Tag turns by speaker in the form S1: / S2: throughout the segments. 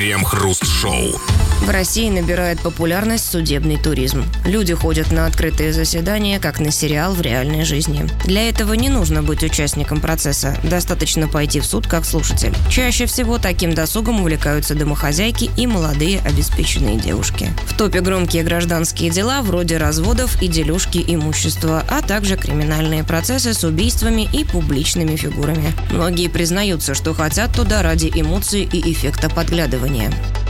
S1: Крем-хруст-шоу.
S2: В России набирает популярность судебный туризм. Люди ходят на открытые заседания, как на сериал в реальной жизни. Для этого не нужно быть участником процесса, достаточно пойти в суд как слушатель. Чаще всего таким досугом увлекаются домохозяйки и молодые обеспеченные девушки. В топе громкие гражданские дела вроде разводов и дележки имущества, а также криминальные процессы с убийствами и публичными фигурами. Многие признаются, что хотят туда ради эмоций и эффекта подглядывания.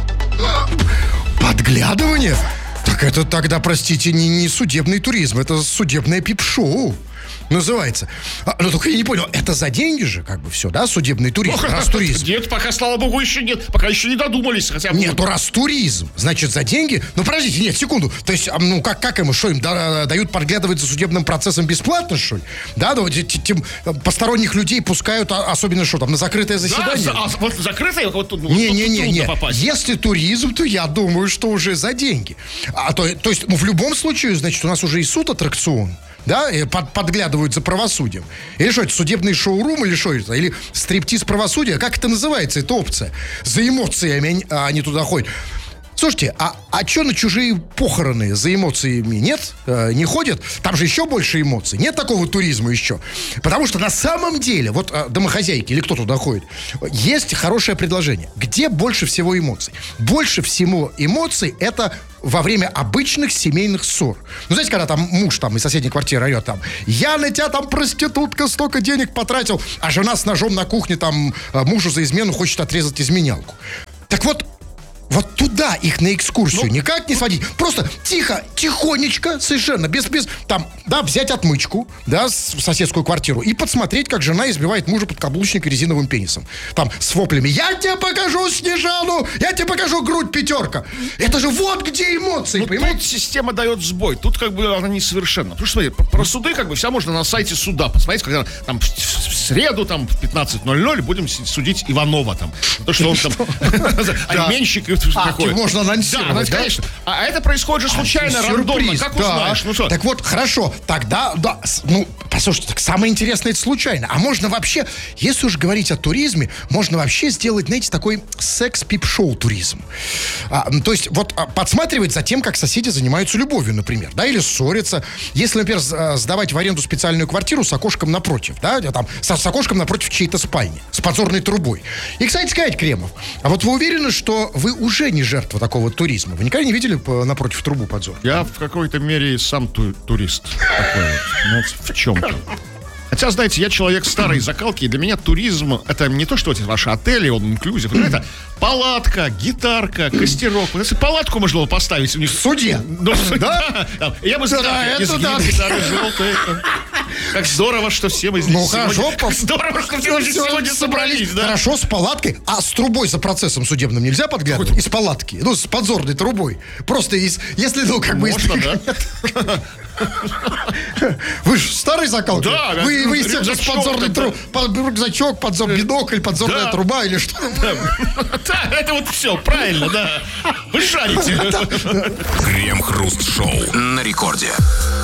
S3: Подглядывание? Так это тогда, простите, не судебный туризм, это судебное пип-шоу называется. Ну, только я не понял, это за деньги же, как бы все, да, судебный туризм, раз туризм?
S4: Нет, пока, слава богу, еще нет. Пока еще не додумались хотя бы.
S3: Нет, ну раз туризм, значит, за деньги. Ну, подождите, нет, секунду. То есть, ну, как им, что им дают подглядывать за судебным процессом бесплатно, что ли? Да, ну, посторонних людей пускают, особенно что там, на закрытое заседание?
S4: Да, вот закрытое, вот тут
S3: не.
S4: попасть.
S3: Если туризм, то я думаю, что уже за деньги. То есть, ну, в любом случае, значит, у нас уже и суд-аттракцион. Да, подглядывают за правосудием. Или что это, судебный шоурум, или что это? Или стриптиз правосудия? Как это называется, эта опция? За эмоциями они туда ходят. Слушайте, а что на чужие похороны за эмоциями нет? Не ходят? Там же еще больше эмоций. Нет такого туризма еще. Потому что на самом деле, вот домохозяйки или кто туда ходит, есть хорошее предложение. Где больше всего эмоций? Больше всего эмоций это во время обычных семейных ссор. Ну, знаете, когда там муж там из соседней квартиры орет там: я на тебя там, проститутка, столько денег потратил, а жена с ножом на кухне там мужу за измену хочет отрезать изменялку. Так вот туда их на экскурсию никак не сводить. Просто тихо, тихонечко, совершенно, без там, да, взять отмычку, да, в соседскую квартиру и подсмотреть, как жена избивает мужа подкаблучника резиновым пенисом. Там, с воплями: я тебе покажу Снежану, я тебе покажу грудь пятерка. Это же вот где эмоции, понимаете?
S4: Тут система дает сбой, тут как бы она несовершенна. Потому что, смотри, про суды как бы вся можно на сайте суда посмотреть, когда там в среду там в 15:00 будем судить Иванова там. То, что он там алименщик и такое.
S3: Можно анонсировать,
S4: да? Конечно. А это происходит же случайно, рандомно. Как узнаешь? Ну что?
S3: Так вот, хорошо. Тогда, да, ну, послушайте, так самое интересное, это случайно. А можно вообще, если уж говорить о туризме, можно вообще сделать, знаете, такой секс-пип-шоу туризм. То есть, вот, подсматривать за тем, как соседи занимаются любовью, например, да, или ссорятся. Если, например, сдавать в аренду специальную квартиру с окошком напротив, да, там, с окошком напротив чьей-то спальни, с подзорной трубой. И, кстати сказать, Кремов, а вот вы уверены, что вы уже не жертва такого туризма? Вы никогда не видели напротив трубу подзор?
S4: Я в какой-то мере сам турист такой вот, знаете, в чем-то. Хотя, знаете, я человек старой закалки, и для меня туризм — это не то, что эти ваши отели, он инклюзив, это палатка, гитарка, костерок. Вот если палатку можно было поставить у них...
S3: В суде?
S4: Да? Я бы сказал, гитары желтые. Как здорово, что все мы здесь здорово, что все сегодня собрались, да?
S3: Хорошо, с палаткой. А с трубой за процессом судебным нельзя подглядывать? Из палатки. Ну, с подзорной трубой. Просто если, ну, как бы...
S4: Можно, да?
S3: Вы же старый закалки?
S4: Да.
S3: Вы из тех же с подзорной трубой. Рюкзачок, бинокль, подзорная труба или что?
S4: Да, это вот все, правильно, да. Вы шарите.
S1: Крем-хруст-шоу на рекорде.